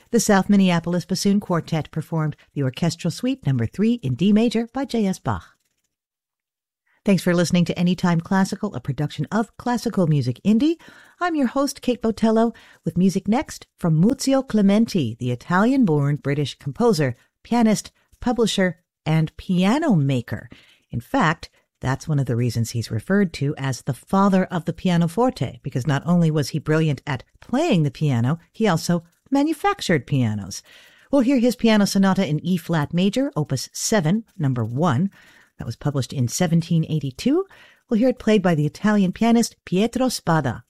The South Minneapolis Bassoon Quartet performed the Orchestral Suite No. 3 in D major by J.S. Bach. Thanks for listening to Anytime Classical, a production of Classical Music Indie. I'm your host, Kate Botello, with music next from Muzio Clementi, the Italian-born British composer, pianist, publisher, and piano maker. In fact, that's one of the reasons he's referred to as the father of the pianoforte, because not only was he brilliant at playing the piano, he also manufactured pianos. We'll hear his piano sonata in E-flat major, opus 7, number 1. That was published in 1782. We'll hear it played by the Italian pianist Pietro Spada.